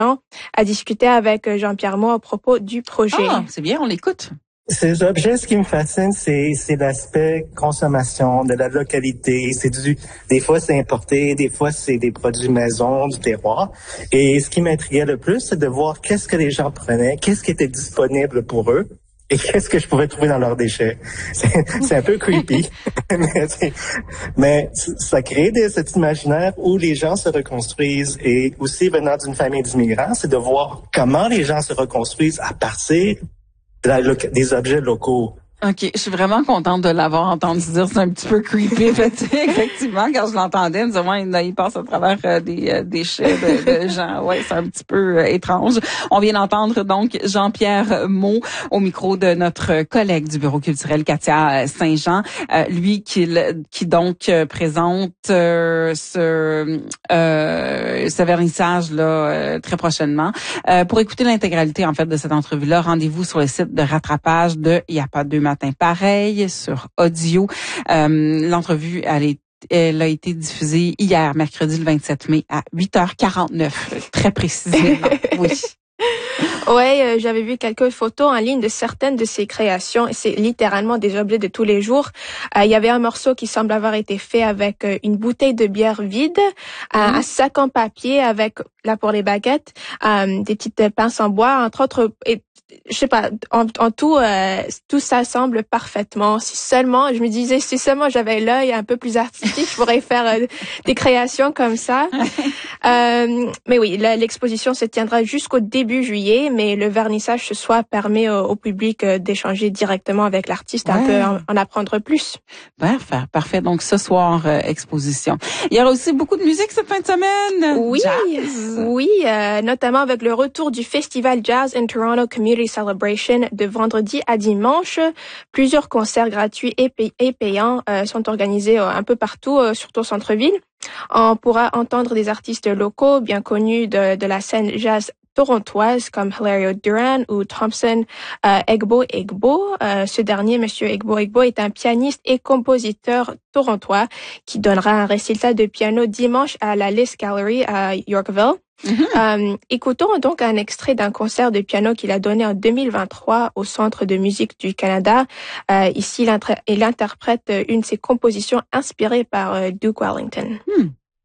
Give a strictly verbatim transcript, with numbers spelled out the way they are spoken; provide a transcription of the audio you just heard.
à discuter avec Jean-Pierre Moe à propos du projet. Ah, c'est bien, on l'écoute. Ces objets, ce qui me fascine, c'est, c'est l'aspect consommation, de la localité. C'est du, des fois c'est importé, des fois c'est des produits maison, du terroir. Et ce qui m'intriguait le plus, c'est de voir qu'est-ce que les gens prenaient, qu'est-ce qui était disponible pour eux. Et qu'est-ce que je pouvais trouver dans leurs déchets? C'est, c'est un peu creepy, mais, mais ça crée des, cet imaginaire où les gens se reconstruisent. Et aussi, venant d'une famille d'immigrants, c'est de voir comment les gens se reconstruisent à partir de la, des objets locaux. OK, je suis vraiment contente de l'avoir entendu dire. C'est un petit peu creepy, effectivement, quand je l'entendais, je me disais, ouais, il passe à travers euh, des euh, déchets de, de gens. Ouais, c'est un petit peu euh, étrange. On vient d'entendre donc Jean-Pierre Moe au micro de notre collègue du Bureau culturel, Katia Saint-Jean, euh, lui qui, qui donc euh, présente euh, ce, euh, ce vernissage là euh, très prochainement. Euh, pour écouter l'intégralité en fait de cette entrevue-là, rendez-vous sur le site de rattrapage de Il y a pas deux matin pareil sur audio. Euh, l'entrevue, elle, est, elle a été diffusée hier, mercredi le vingt-sept mai à huit heures quarante-neuf, très précisément. Oui. Ouais, euh, j'avais vu quelques photos en ligne de certaines de ses créations. C'est littéralement des objets de tous les jours. Euh, il y avait un morceau qui semble avoir été fait avec euh, une bouteille de bière vide, mmh. euh, un sac en papier avec, là pour les baguettes, euh, des petites pinces en bois, entre autres. Et, je sais pas, en, en tout, euh, tout ça semble parfaitement. Si seulement, je me disais, si seulement j'avais l'œil un peu plus artistique, je pourrais faire euh, des créations comme ça. euh, mais oui, la, l'exposition se tiendra jusqu'au début juillet, mais le vernissage ce soir permet au, au public euh, d'échanger directement avec l'artiste, ouais. un peu en, en apprendre plus. Parfait, parfait. Donc ce soir, euh, exposition. Il y aura aussi beaucoup de musique cette fin de semaine. Oui, jazz. oui, euh, notamment avec le retour du Festival Jazz in Toronto Community Celebration de vendredi à dimanche. Plusieurs concerts gratuits et, pay- et payants euh, sont organisés euh, un peu partout, euh, surtout au centre-ville. On pourra entendre des artistes locaux bien connus de, de la scène jazz torontoise comme Hilario Duran ou Thompson euh, Egbo Egbo. Euh, ce dernier, Monsieur Egbo Egbo, est un pianiste et compositeur torontois qui donnera un récital de piano dimanche à la Liss Gallery à Yorkville. Mm-hmm. Euh, écoutons donc un extrait d'un concert de piano qu'il a donné en deux mille vingt-trois au Centre de musique du Canada. Euh, ici, il, inter- il interprète une de ses compositions inspirées par euh, Duke Wellington. Mm.